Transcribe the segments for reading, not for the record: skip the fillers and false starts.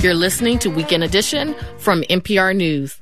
You're listening to Weekend Edition from NPR News.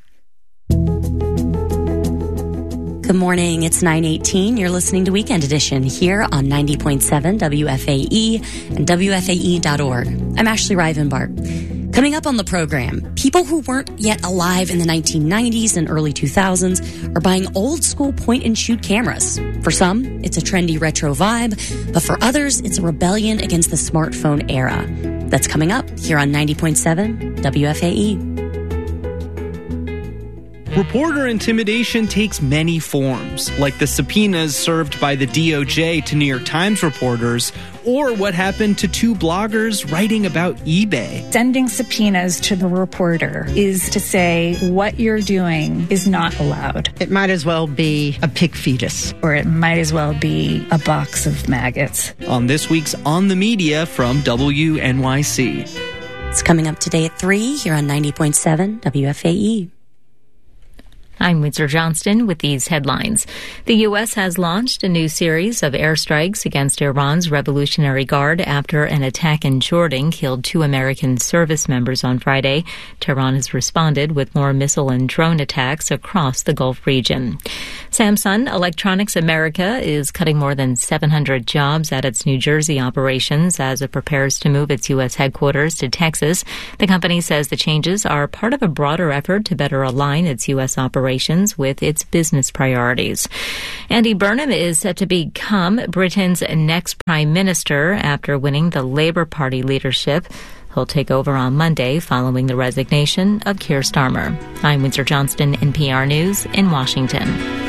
Good morning. It's 9:18. You're listening to Weekend Edition here on 90.7 WFAE and WFAE.org. I'm Ashley Rivenbark. Coming up on the program, people who weren't yet alive in the 1990s and early 2000s are buying old-school point-and-shoot cameras. For some, it's a trendy retro vibe, but for others, it's a rebellion against the smartphone era. That's coming up here on 90.7 WFAE. Reporter intimidation takes many forms, like the subpoenas served by the DOJ to New York Times reporters, or what happened to two bloggers writing about eBay. Sending subpoenas to the reporter is to say what you're doing is not allowed. It might as well be a pig fetus. Or it might as well be a box of maggots. On this week's On the Media from WNYC. It's coming up today at 3 here on 90.7 WFAE. I'm Windsor Johnston with these headlines. The U.S. has launched a new series of airstrikes against Iran's Revolutionary Guard after an attack in Jordan killed 2 American service members on Friday. Tehran has responded with more missile and drone attacks across the Gulf region. Samsung Electronics America is cutting more than 700 jobs at its New Jersey operations as it prepares to move its U.S. headquarters to Texas. The company says the changes are part of a broader effort to better align its U.S. operations with its business priorities. Andy Burnham is set to become Britain's next prime minister after winning the Labour Party leadership. He'll take over on Monday following the resignation of Keir Starmer. I'm Windsor Johnston, NPR News in Washington.